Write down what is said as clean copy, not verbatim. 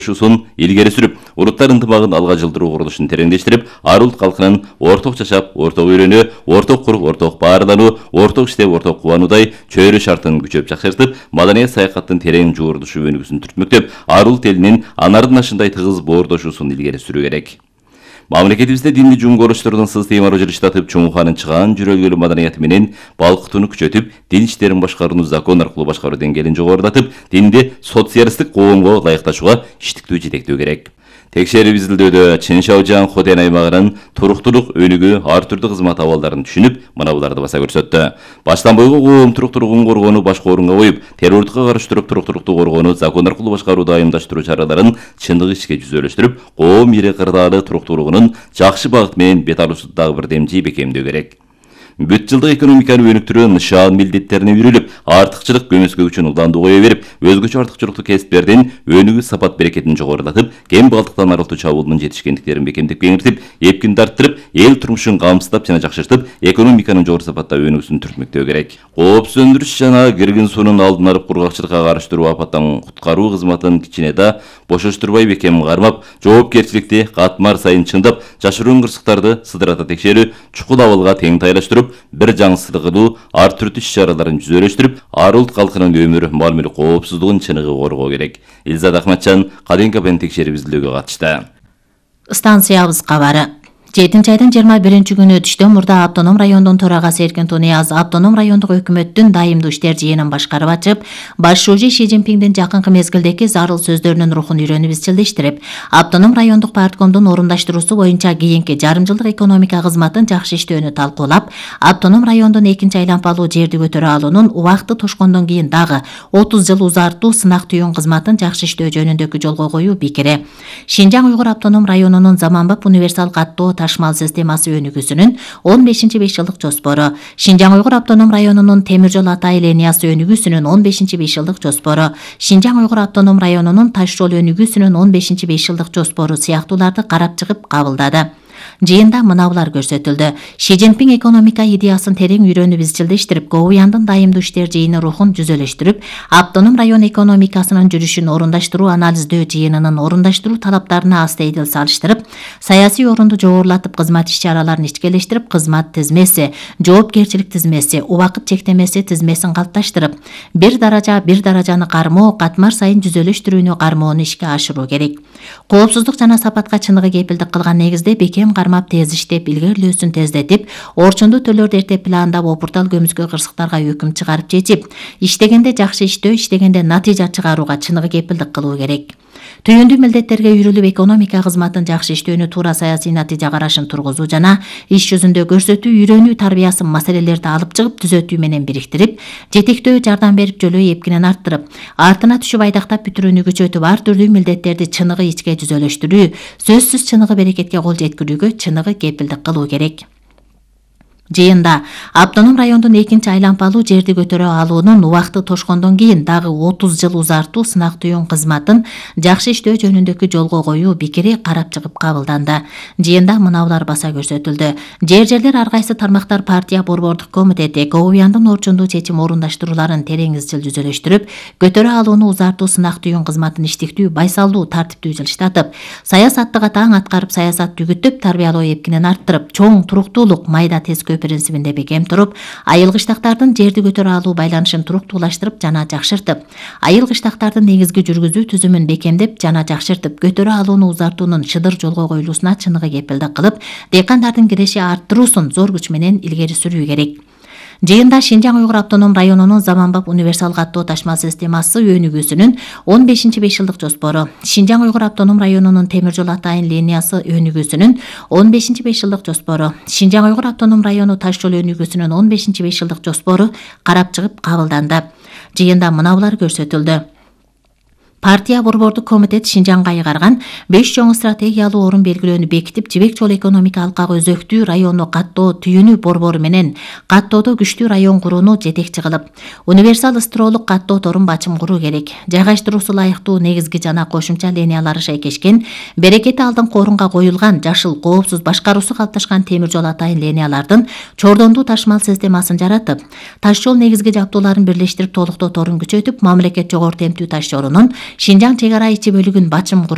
Шусын илгери сүрүп, уруттар ынтымагын алга жылдыруу курулушун тереңдештирип, ар улут калкынын орток жашап, орток үйрөнүү, орток куруп, орток баардануу, орток иштеп, орток кубануудай чөйрө шартын күчөп жакшыртып, маданият саякаттын терең жуурдушу өнүгүүсүн түртмөктөп, ар улут элинин анардын ашындай тыгыз боордошуусун илгери сүрүү керек. Мамлекетибизде динди жумгоручтордун системалуу жылыштатып, чоң уханын чыгаан жүрөлгөлүү маданияты менен балкытууну күчөтүп, дин иштерин башкарууну закон аркылуу башкаруу деңгээлин жогорулатып, динди социалисттик коомго ылайыкташууга иштиктүү жетектөө керек. Текшерип изилдөөдө Чын Шаожан Хотен аймагынын туруктуулук өнүгүү ар түрдүү кызмат абалдарын түшүнүп, мына буларды баса көрсөттү. Баштан бойго коом туруктуулугун коргоону башкы орунга коюп, террордукка каршы туруп туруктуулукту коргоону закон аркылуу башкарууду айымдаштыруу чараларын чындык ишке жүзөлөштүрүп, коом ири кырдаалы туруктуулугунун жакшы багыт менен бет алуусу дагы бир демчи бекемдөө керек. Бүт жылдык экономиканы өнүктүрүү нышан милдеттерине үйрүлүп, артыкчылык көмөскө үчүн улданды кое берип, өзгөчө артыкчылыктуу кесиптердин өнүгүү сапат берекетин жогорулатып, кем балдыктан арылтуу чабуулунун жетишкендиктерин бекемдеп кеңиртип, эпкинди арттырып, эл турмушун камсыздап жана жакшыртып, экономиканын жогору сапатта өнүгүүсүн түртмөктөө керек. Коопсуз өндүрүш жана киргин суунун алдын алып, кургакчылыкка каршы туруп, апаттан куткаруу кызматын кичине да бошоштурбай бекем кармап, жоопкерчиликти катмар сайын чыңдап, жашыруун кырсыктарды сыдырата текшерүү, чукул абалга тең тайлаштырып, бир жаңсыздыгылуу ар түрдүү иш-чараларын жүзөлөштүрүп, ар улут калкынын өмүр, мал-мүлк коопсуздугун чыныгы коргоо керек. Илзат Ахматжан Каден КПН текшерип изилдөөгө катышты. Станциябыз кабары. 7-айдын 21 күнү түштөн мурда автоном райондун төрагасы Эркин Тунияз автоном райондук өкмөттүн дайымдуу иштер жыйынын башкарып ачып, баш шужи Ши Цзиньпиндин жакынкы мезгилдеги зарыл сөздөрүнүн рухун үйрөнүп изчилдештирип, автоном райондук парткомдун орундаштыруусу боюнча кийинки жарым жылдык экономика кызматын жакшы иштөөнү талкуулап, автоном райондун экинчи айланпалуу жерди көтөрө алуунун убакыты тошкондон кийин дагы 30 жыл узартуу сынак түйүн кызматын жакшы иштөө жөнүндөгү жолго коюу пикири. Шинжаң Уйгур автоном районунун заманбап универсал каттоо ташмал системасы өнүгүүсүнүн 15-5 жылдык жоспору, Шинжаң Уйгур автоном районунун темир жол Атай линиясы өнүгүүсүнүн 15-5 жылдык жоспору, Шинжаң Уйгур автоном районунун таш жол өнүгүүсүнүн 15-5 жылдык жоспору сыяктууларды карап чыгып кабылдады. Жыйында мына булар көрсөтүлдү. Ши Цзиньпин экономика идеясын терең үйрөнүп изчилдештирип, Гоуяндын дайымдуу иштер жыйыны рухун жүзөлөштүрүп, автоном район экономикасынын жүрүшүн орундаштыруу анализдөө жыйынынын орундаштыруу талаптарына астейдил салыштырып, саясий орунду жогорулатып, кызмат иш-чараларын ичкелештирип, кызмат тизмеси, жоопкерчилик тизмеси, убакыт чектемеси тизмесин калыпташтырып, бир даражаны кармоо, катмар сайын жүзөлөштүрүүнү кармоону ишке ашыруу керек. Коопсуздук жана сапатка чыныгы кепилдик кылган негизде бекем кармап, тез иштеп, илгерилөөсүн тездетип, орчундуу төлөрдү эртеп пландап, опуртал көмүскө кырсыктарга өкүм чыгарып чечип, иштегенде жакшы иштөө, иштегенде натыйжа чыгарууга чыныгы кепилдик кылуу керек. Түйүндүү милдеттерге үйрүлүп, экономика кызматын жакшы иштөөнү, туура саясий натыйжа карашын тургузуу жана иш жүзүндө көрсөтүү, үйрөнүү тарбиясын маселелерди алып чыгып, түзөтүү менен бириктирип, жетектөө жардам берип, жөлөө эпкинен арттырып, артына түшүп айдактап бүтүрүүнү күчөтүп, ар түрдүү милдеттерди чыныгы ичке жүзөлөштүрүү, сөзсүз чыныгы берекетке кол жеткирүүгө чыныгы кепилдик кылуу керек. Жыйында автоном райондун экинчи айланпалуу жерди көтөрө алуунун убакыты тошкондон кийин дагы 30 жыл узартуу сынак түйүн кызматын жакшы иштөө жөнүндөгү жолго коюу пикири карап чыгып кабылданды. Жыйында мына булар баса көрсөтүлдү. Жерлер ар кайсы тармактар партия борбордук комитети Гоуяндын орчундуу чечим орундаштырууларын терең изчил жүзөлөштүрүп, көтөрө алууну узартуу сынак түйүн кызматын иштиктүү, байсалдуу, тартиптүү жылыштатып, саясаттыга таң аткарып, саясат түгүтүп, тарбиялоо эпкинен арттырып, чоң туруктуулук, майда тез принцибинде бекем туруп, айыл кыштактардын жерди көтөрө алуу байланышын туруктуулаштырып жана жакшыртып, айыл кыштактардын негизги жүргүзүү түзүмүн бекемдеп жана жакшыртып, көтөрө алууну узартуунун шыдыр жолго коюлуусуна чыныгы кепилдик кылып, дыйкандардын киреши арттыруусун зор күч менен илгери сүрүү керек. Жыйында Шинжаң Уйгур автоном районунун заманбап универсал каттоо ташмал системасы өнүгүүсүнүн 15-5 жылдык жоспору, Шинжаң Уйгур автоном районунун темир жол Атайын линиясы өнүгүүсүнүн 15-5 жылдык жоспору, Шинжаң Уйгур автоном району таш жол өнүгүүсүнүн 15-5 жылдык жоспору карап чыгып кабылданды. Жыйында мына булар көрсөтүлдү. Партия борбордук комитет Шинжаңга айгарган 5 чоң стратегиялуу орун белгилөөнү бекитип, Жибек жол экономика алкагы өзөктүү району каттоо түйүнү борбору менен каттоодо күчтүү район курууну жетекчи кылып, универсал ыстыроолук каттоо торун бачым куруу керек. Жайгаштыруусу ылайыктуу негизги жана кошумча линиялары шайкешкен, берекети алдыңкы орунга коюлган, жашыл, коопсуз башкаруусу калыпташкан темир жол Атайын линиялардын чордондуу ташмал системасын жаратып, таш жол негизги жабдууларын бирлештирип, толуктоо торун күчөтүп, мамлекет жогору темптүү таш жолунун Шинжаң чек ара ичи бөлүгүн бачым